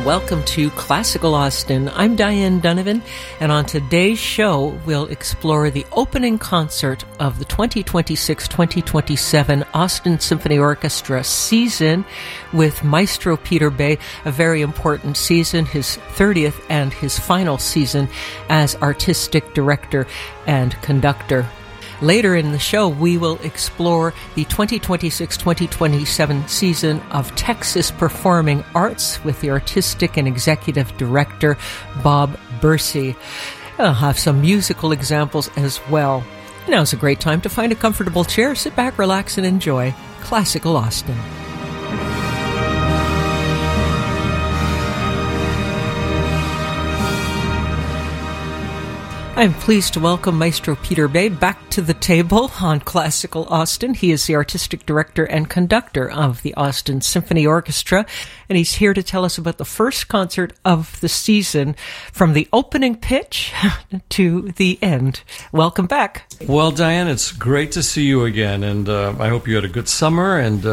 and welcome to Classical Austin. I'm Diane Donovan, and on today's show, we'll explore the opening concert of the 2026-2027 Austin Symphony Orchestra season with Maestro Peter Bay, a very important season, his 30th and his final season as artistic director and conductor. Later in the show, we will explore the 2026-2027 season of Texas Performing Arts with the artistic and executive director, Bob Bursey. I'll have some musical examples as well. Now's a great time to find a comfortable chair, sit back, relax, and enjoy Classical Austin. I'm pleased to welcome Maestro Peter Bay back to the table on Classical Austin. He is the artistic director and conductor of the Austin Symphony Orchestra, and he's here to tell us about the first concert of the season, from the opening pitch to the end. Welcome back. Well, Diane, it's great to see you again, and I hope you had a good summer and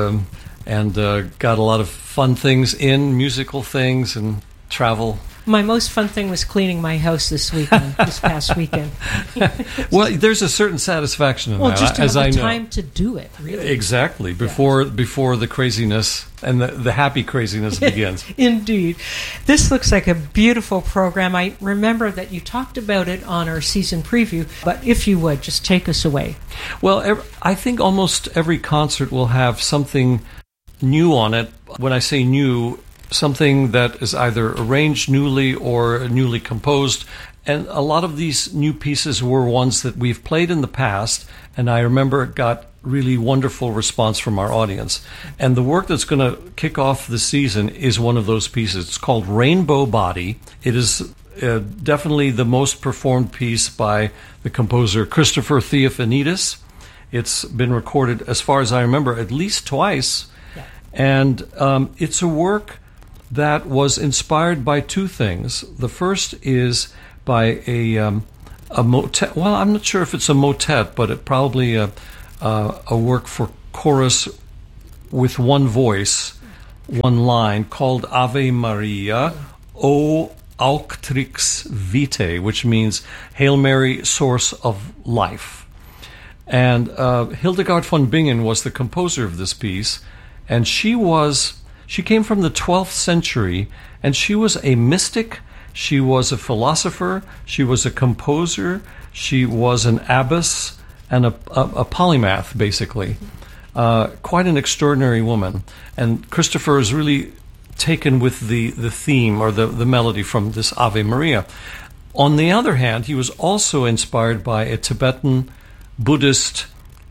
got a lot of fun things in, musical things and travel. My most fun thing was cleaning my house this past weekend. Well, there's a certain satisfaction in that, just to as have I the know. time to do it, really. Exactly, before the craziness and the happy craziness begins. Indeed. This looks like a beautiful program. I remember that you talked about it on our season preview, but if you would, just take us away. Well, I think almost every concert will have something new on it. When I say new, something that is either arranged newly or newly composed. And a lot of these new pieces were ones that we've played in the past, and I remember it got really wonderful response from our audience. And the work that's going to kick off the season is one of those pieces. It's called Rainbow Body. It is definitely the most performed piece by the composer Christopher Theophanidis. It's been recorded, as far as I remember, at least twice. Yeah. And it's a work that was inspired by two things. The first is by a motet. Well, I'm not sure if it's a motet, but it probably a work for chorus with one voice, one line, called Ave Maria, O Auctrix Vitae, which means Hail Mary, source of life. And Hildegard von Bingen was the composer of this piece, and she came from the 12th century, and she was a mystic, she was a philosopher, she was a composer, she was an abbess, and a polymath, basically. Quite an extraordinary woman. And Christopher is really taken with the theme or the melody from this Ave Maria. On the other hand, he was also inspired by a Tibetan Buddhist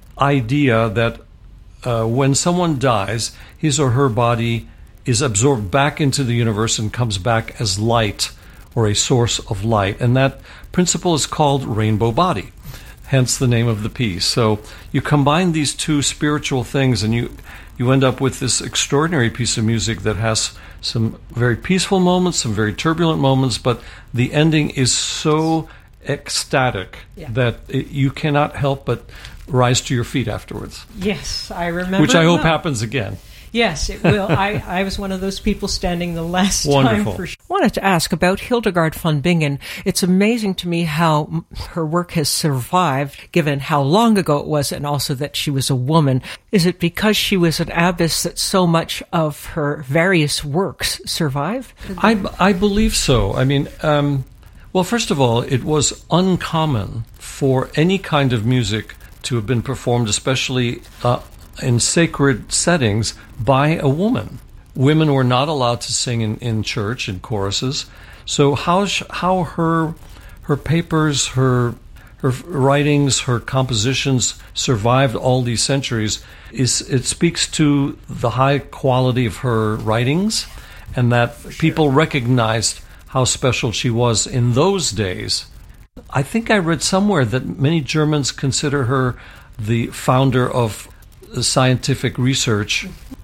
idea that when someone dies, his or her body is absorbed back into the universe and comes back as light or a source of light. And that principle is called Rainbow Body, hence the name of the piece. So you combine these two spiritual things and you end up with this extraordinary piece of music that has some very peaceful moments, some very turbulent moments, but the ending is so ecstatic that you cannot help but rise to your feet afterwards. Yes, I remember. Which I hope happens again. Yes, it will. I was one of those people standing the last Wonderful. time. For sure. I wanted to ask about Hildegard von Bingen. It's amazing to me how her work has survived, given how long ago it was, and also that she was a woman. Is it because she was an abbess that so much of her various works survive? I believe so. I mean, well, first of all, it was uncommon for any kind of music to have been performed, especially in sacred settings, by a woman. Women were not allowed to sing in church, in choruses. So how her papers, her writings, her compositions survived all these centuries, it speaks to the high quality of her writings, and that people recognized how special she was in those days. I think I read somewhere that many Germans consider her the founder of scientific research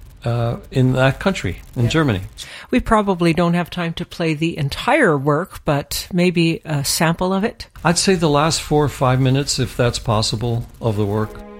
in that country, in Germany. We probably don't have time to play the entire work, but maybe a sample of it. I'd say the last 4 or 5 minutes, if that's possible, of the work.